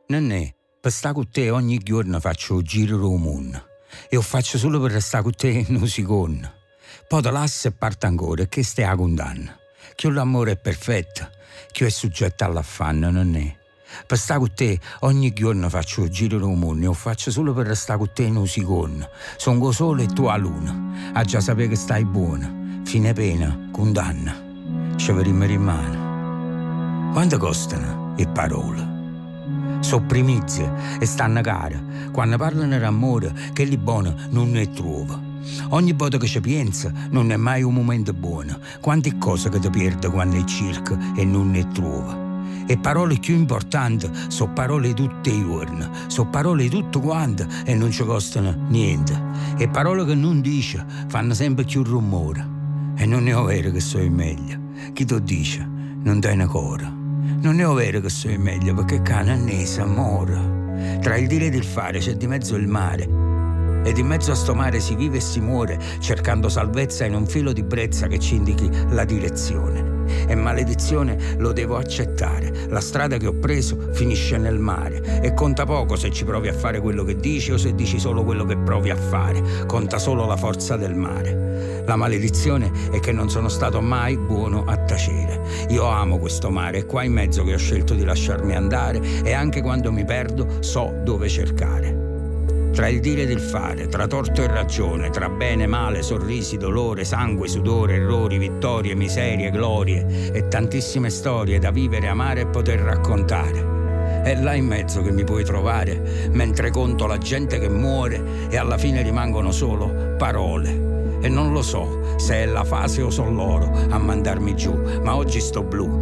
Nannè, per stare con te ogni giorno faccio il giro del mondo. E lo faccio solo per restare con te in un secondo. Poi te lascio e parto ancora, che stai a condanna. Che l'amore è perfetto, che è soggetto all'affanno, non è? Per stare con te ogni giorno faccio il giro del mondo e lo faccio solo per restare con te in un secondo. Sono con sole e tu a luna. A già sapere che stai buona. Fine pena, condanna. Ci vedremo in mano. Quanto costano le parole? Sono primizie e stanno care. Quando parlano d'amore, che li buono non ne trova. Ogni volta che ci pensa non è mai un momento buono. Quante cose che ti perdi quando è circa e non ne trova. E parole più importanti sono parole tutte i giorni. Sono parole tutte quante e non ci costano niente. E parole che non dice fanno sempre più rumore. E non è vero che sono meglio. Chi ti dice non dai una cora. Non è vero che sono meglio perché cane annesa amore. Tra il dire ed il fare c'è di mezzo il mare. Ed in mezzo a sto mare si vive e si muore cercando salvezza in un filo di brezza che ci indichi la direzione. E maledizione lo devo accettare. La strada che ho preso finisce nel mare. E conta poco se ci provi a fare quello che dici o se dici solo quello che provi a fare. Conta solo la forza del mare. La maledizione è che non sono stato mai buono a tacere. Io amo questo mare, è qua in mezzo che ho scelto di lasciarmi andare. E anche quando mi perdo so dove cercare. Tra il dire ed il fare, tra torto e ragione, tra bene, male, sorrisi, dolore, sangue, sudore, errori, vittorie, miserie, glorie e tantissime storie da vivere, amare e poter raccontare. È là in mezzo che mi puoi trovare, mentre conto la gente che muore e alla fine rimangono solo parole. E non lo so se è la fase o sono loro a mandarmi giù, ma oggi sto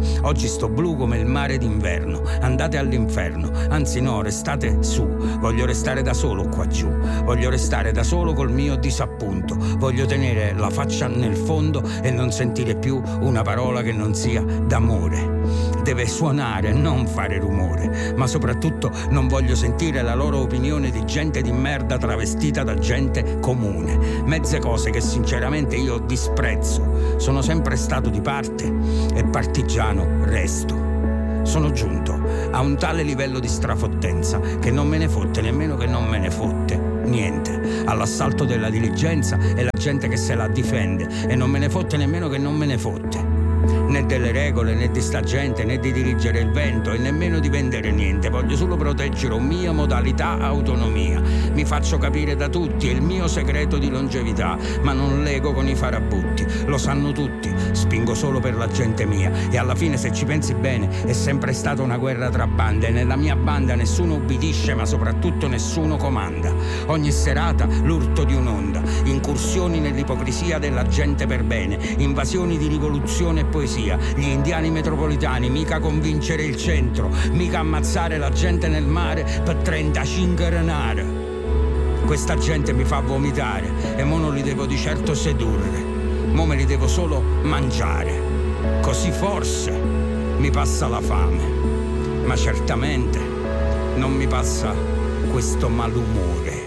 blu come il mare d'inverno. Andate all'inferno, anzi no, restate su. Voglio restare da solo qua giù, voglio restare da solo col mio disappunto. Voglio tenere la faccia nel fondo e non sentire più una parola che non sia d'amore. Deve suonare, non fare rumore, ma soprattutto non voglio sentire la loro opinione di gente di merda travestita da gente comune. Mezze cose che sinceramente io disprezzo. Sono sempre stato di parte e partigiano resto. Sono giunto a un tale livello di strafottenza che non me ne fotte nemmeno che non me ne fotte niente. All'assalto della diligenza e la gente che se la difende e non me ne fotte nemmeno che non me ne fotte. Né delle regole, né di sta gente, né di dirigere il vento e nemmeno di vendere niente. Voglio solo proteggere una mia modalità autonomia. Mi faccio capire da tutti, è il mio segreto di longevità, ma non lego con i farabutti. Lo sanno tutti, spingo solo per la gente mia. E alla fine, se ci pensi bene, è sempre stata una guerra tra bande. E nella mia banda nessuno ubbidisce, ma soprattutto nessuno comanda. Ogni serata l'urto di un'onda, incursioni nell'ipocrisia della gente per bene, invasioni di rivoluzione e poesia. Gli indiani metropolitani, mica convincere il centro, mica ammazzare la gente nel mare per 35 renare. Questa gente mi fa vomitare e mo non li devo di certo sedurre, mo me li devo solo mangiare. Così forse mi passa la fame, ma certamente non mi passa questo malumore.